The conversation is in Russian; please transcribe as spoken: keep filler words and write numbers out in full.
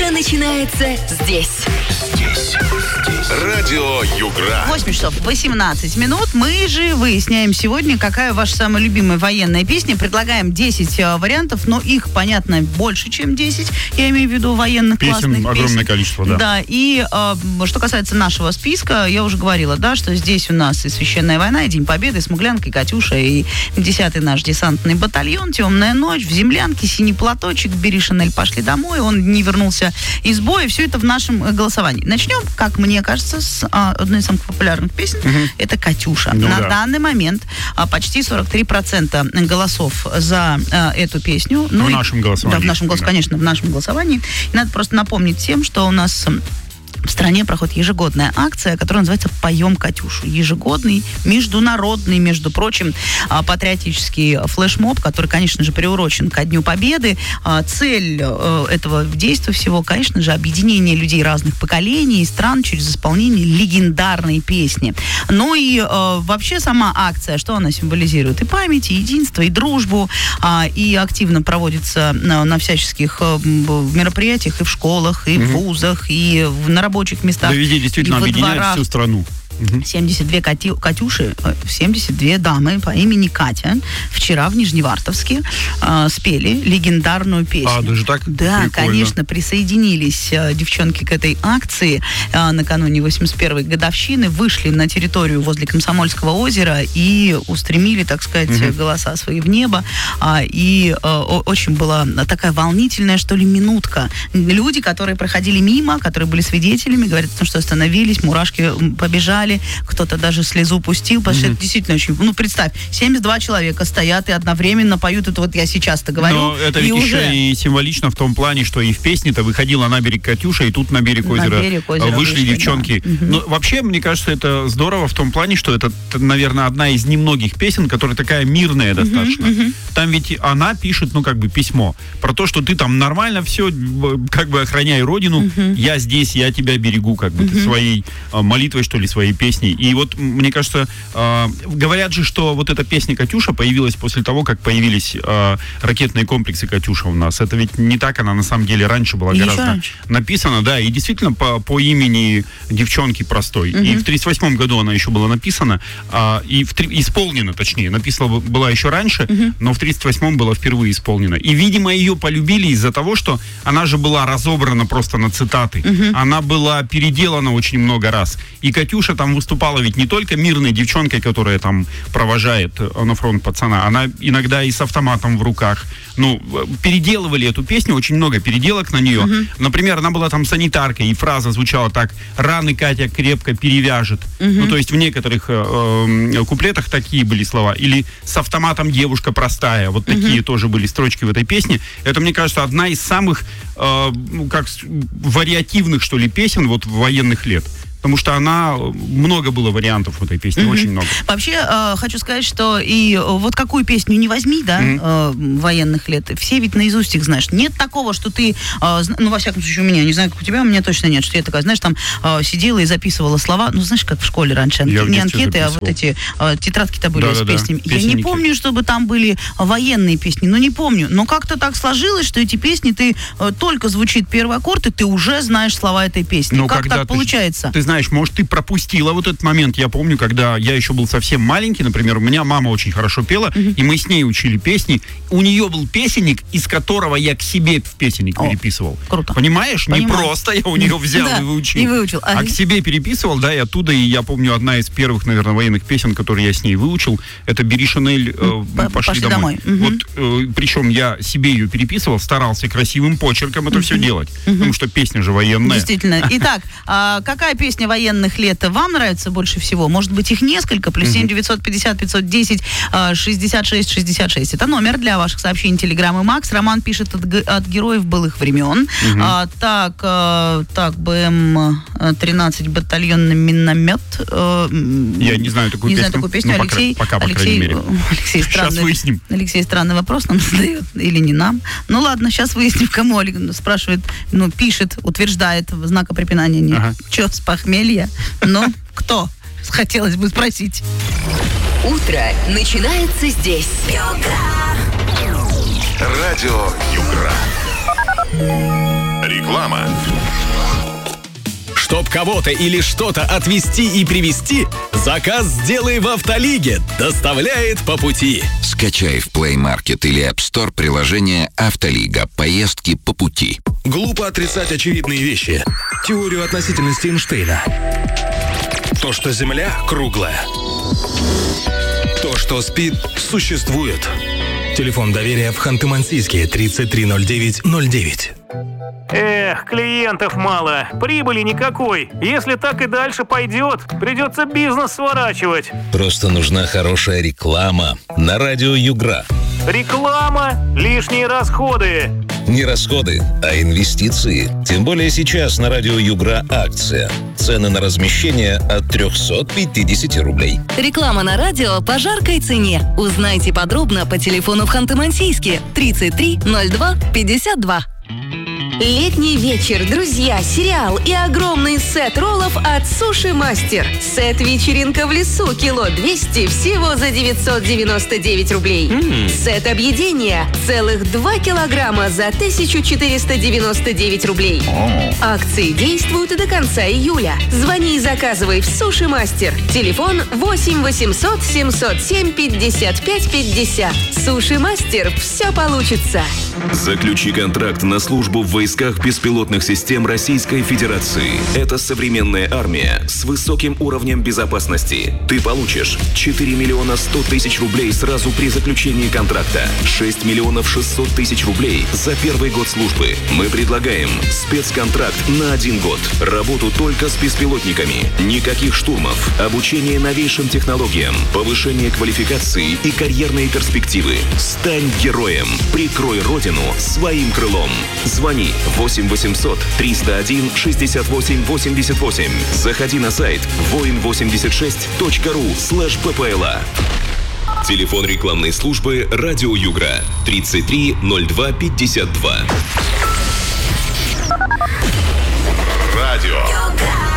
Утро начинается здесь. Здесь. Здесь. Радио Югра. восемь часов восемнадцать минут. Мы же выясняем сегодня, какая ваша самая любимая военная песня. Предлагаем десять э, вариантов, но их, понятно, больше, чем десять. Я имею в виду военных песен, классных песен. огромное количество, да. Да, и э, что касается нашего списка, я уже говорила, да, что здесь у нас и «Священная война», и «День Победы», и «Смуглянка», и «Катюша», и десятый наш десантный батальон, «Темная ночь», «В землянке», «Синий платочек», «Бери Шинель, пошли домой», «Он не вернулся из боя». Все это в нашем э, голосовании. Начнем, как мне кажется, с а, одной из самых популярных песен. Угу. Это «Катюша». Ну, На да. данный момент а, почти сорок три процента голосов за а, эту песню. Ну, в и, нашем голосовании. Да, в нашем голосовании, да. конечно, в нашем голосовании. И надо просто напомнить всем, что у нас в стране проходит ежегодная акция, которая называется «Поем Катюшу». Ежегодный, международный, между прочим, патриотический флешмоб, который, конечно же, приурочен ко Дню Победы. Цель этого действия всего, конечно же, объединение людей разных поколений и стран через исполнение легендарной песни. Ну и вообще сама акция, что она символизирует? И память, и единство, и дружбу, и активно проводится на всяческих мероприятиях и в школах, и в вузах, и на рабочих местах. Да, везде действительно объединяет всю страну. семьдесят две Кати, Катюши, семьдесят две дамы по имени Катя вчера в Нижневартовске э, спели легендарную песню. А, даже так? Да, Прикольно. конечно, присоединились э, девчонки к этой акции э, накануне восемьдесят первой годовщины, вышли на территорию возле Комсомольского озера и устремили, так сказать, угу. голоса свои в небо. Э, и э, очень была такая волнительная, что ли, минутка. Люди, которые проходили мимо, которые были свидетелями, говорят о том, что остановились, мурашки побежали, кто-то даже слезу пустил, потому mm-hmm. что это действительно очень... Ну, представь, семьдесят два человека стоят и одновременно поют, это вот я сейчас-то говорю. Но это ведь уже... еще и символично в том плане, что и в песне-то выходила на берег Катюша, и тут на берег озера, на берег озера вышли, вышли девчонки. Да. Но вообще, мне кажется, это здорово в том плане, что это, наверное, одна из немногих песен, которая такая мирная достаточно. Mm-hmm. Mm-hmm. Там ведь она пишет, ну, как бы письмо про то, что ты там нормально все, как бы охраняй родину, mm-hmm. я здесь, я тебя берегу, как бы mm-hmm. своей молитвой, что ли, своей песней. И вот, мне кажется, э, говорят же, что вот эта песня «Катюша» появилась после того, как появились э, ракетные комплексы «Катюша» у нас. Это ведь не так, она на самом деле раньше была Еще гораздо раньше. написана, да, и действительно по, по имени девчонки простой. Угу. И в тридцать восьмом году она еще была написана, э, и в, исполнена, точнее, написана была еще раньше, угу. но в тридцать восьмом была впервые исполнена. И, видимо, ее полюбили из-за того, что она же была разобрана просто на цитаты. Угу. Она была переделана очень много раз. И «Катюша» там выступала ведь не только мирной девчонкой, которая там провожает на фронт пацана, она иногда и с автоматом в руках. Ну, переделывали эту песню, очень много переделок на нее. Uh-huh. Например, она была там санитаркой, и фраза звучала так: «Раны Катя крепко перевяжет». Uh-huh. Ну, то есть в некоторых э, э, куплетах такие были слова. Или «С автоматом девушка простая». Вот uh-huh. такие тоже были строчки в этой песне. Это, мне кажется, одна из самых э, как вариативных, что ли, песен вот военных лет. Потому что она, много было вариантов в этой песне, mm-hmm. очень много. Вообще, э, хочу сказать, что и вот какую песню не возьми, да, mm-hmm. э, военных лет, все ведь наизусть их знаешь. Нет такого, что ты, э, ну, во всяком случае, у меня, не знаю, как у тебя, у меня точно нет, что я такая, знаешь, там э, сидела и записывала слова, ну, знаешь, как в школе раньше, я не анкеты, а вот эти э, тетрадки-то были да, с да, песнями. Да. Я не помню, чтобы там были военные песни, ну, не помню. Но как-то так сложилось, что эти песни, ты э, только звучит первый аккорд, и ты уже знаешь слова этой песни. Но как так ты, получается? Ты знаешь, может, ты пропустила вот этот момент. Я помню, когда я еще был совсем маленький, например, у меня мама очень хорошо пела, uh-huh. и мы с ней учили песни. У нее был песенник, из которого я к себе в песенник О, переписывал. Круто. Понимаешь? Понимаю. Не просто я у нее взял и выучил. И выучил. А к себе переписывал, да, и оттуда, и я помню, одна из первых, наверное, военных песен, которые я с ней выучил, это «Бери Шинель, э, пошли, пошли домой». домой. Угу. Вот, э, причем я себе ее переписывал, старался красивым почерком это угу. все делать, угу. потому что песня же военная. Действительно. Итак, а какая песня военных лет вам нравится больше всего? Может быть, их несколько? Плюс семь девятьсот пятьдесят пятьсот десять шестьдесят шесть шестьдесят шесть. Это номер для ваших сообщений Телеграм и Макс. Роман пишет от, от героев былых времен. Угу. А, так, а, так, БМ тринадцать батальонный миномет. А, Я не знаю такую не песню. знаю такую песню. Ну, Алексей, пока, по Алексей, крайней мере. Алексей странный, сейчас выясним. Алексей странный вопрос нам задает. Или не нам. Ну ладно, сейчас выясним, кому спрашивает, ну, пишет, утверждает, знака препинания нет. Ага. Че, с похмелья? Ну, кто? Хотелось бы спросить. Утро начинается здесь. Югра. Радио Югра. Реклама. Чтоб кого-то или что-то отвезти и привезти, заказ сделай в Автолиге. Доставляет по пути. Скачай в Play Market или App Store приложение «Автолига». Поездки по пути. Глупо отрицать очевидные вещи. Теорию относительности Эйнштейна. То, что Земля круглая. То, что спит, существует. Телефон доверия в Ханты-Мансийске тридцать три ноль девять ноль девять. Эх, клиентов мало, прибыли никакой. Если так и дальше пойдет, придется бизнес сворачивать. Просто нужна хорошая реклама на радио Югра. Реклама, лишние расходы. Не расходы, а инвестиции. Тем более сейчас на радио Югра акция. Цены на размещение от триста пятьдесят рублей. Реклама на радио по жаркой цене. Узнайте подробно по телефону в Ханты-Мансийске тридцать три ноль два пятьдесят два. Летний вечер, друзья, сериал и огромный сет роллов от Суши Мастер. Сет «Вечеринка в лесу» кило двести всего за девятьсот девяносто девять рублей. Mm. Сет объедения целых два килограмма за тысячу четыреста девяносто девять рублей. Oh. Акции действуют до конца июля. Звони и заказывай в Суши Мастер. Телефон восемь восемьсот семьсот семь пятьдесят пять пятьдесят. Суши Мастер, все получится. Заключи контракт на службу в войсках беспилотных систем Российской Федерации. Это современная армия с высоким уровнем безопасности. Ты получишь четыре миллиона сто тысяч рублей сразу при заключении контракта, шесть миллионов шестьсот тысяч рублей за первый год службы. Мы предлагаем спецконтракт на один год. Работу только с беспилотниками. Никаких штурмов. Обучение новейшим технологиям. Повышение квалификации и карьерные перспективы. Стань героем. Прикрой родину своим крылом. Звони восемь восемьсот триста один шестьдесят восемь восемьдесят восемь. Заходи на сайт воин восемьдесят шесть точка ру слэш ппла. Телефон рекламной службы «Радио Югра» тридцать три ноль два пятьдесят два. Радио